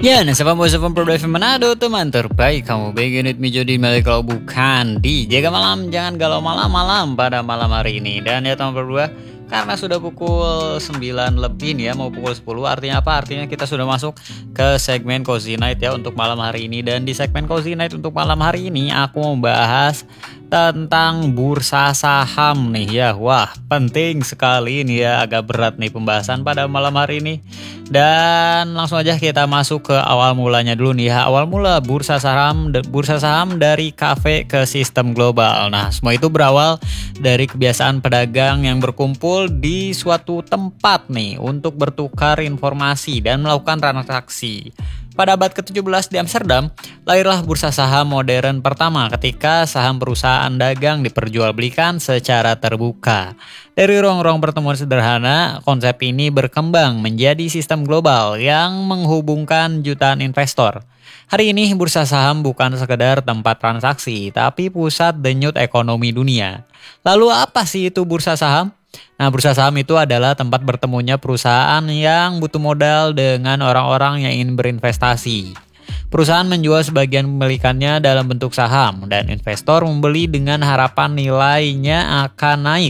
Ya, nasabah Produk Manado, teman terbaik kamu. Begini menjadi milik kalau bukan di jaga malam, jangan galau malam-malam pada malam hari ini. Dan ya teman berdua, karena sudah pukul 9 lebih nih ya, mau pukul 10, artinya apa? Artinya kita sudah masuk ke segmen Cozy Night ya untuk malam hari ini. Dan di segmen Cozy Night untuk malam hari ini aku membahas tentang bursa saham nih ya. Wah, penting sekali nih ya, agak berat nih pembahasan pada malam hari ini. Dan langsung aja kita masuk ke awal mulanya dulu nih ya. Awal mula bursa saham dari kafe ke sistem global. Nah, semua itu berawal dari kebiasaan pedagang yang berkumpul di suatu tempat nih untuk bertukar informasi dan melakukan transaksi. Pada abad ke-17 di Amsterdam, lahirlah bursa saham modern pertama ketika saham perusahaan dagang diperjualbelikan secara terbuka. Dari ruang-ruang pertemuan sederhana, konsep ini berkembang menjadi sistem global yang menghubungkan jutaan investor. Hari ini bursa saham bukan sekedar tempat transaksi, tapi pusat denyut ekonomi dunia. Lalu apa sih itu bursa saham? Nah, bursa saham itu adalah tempat bertemunya perusahaan yang butuh modal dengan orang-orang yang ingin berinvestasi. Perusahaan menjual sebagian pemilikannya dalam bentuk saham dan investor membeli dengan harapan nilainya akan naik.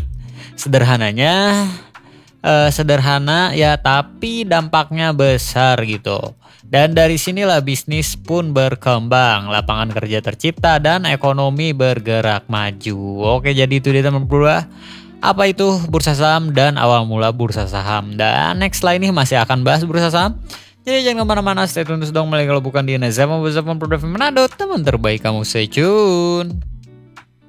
Sederhana ya, tapi dampaknya besar gitu. Dan dari sinilah bisnis pun berkembang, lapangan kerja tercipta dan ekonomi bergerak maju. Oke, jadi itu dia teman berdua. Apa itu bursa saham dan awal mula bursa saham. Dan next slide ini masih akan bahas bursa saham. Jadi jangan kemana-mana, stay tune terus dong. Kalau bukan di Nazama Produk Manado, teman terbaik kamu, stay tune.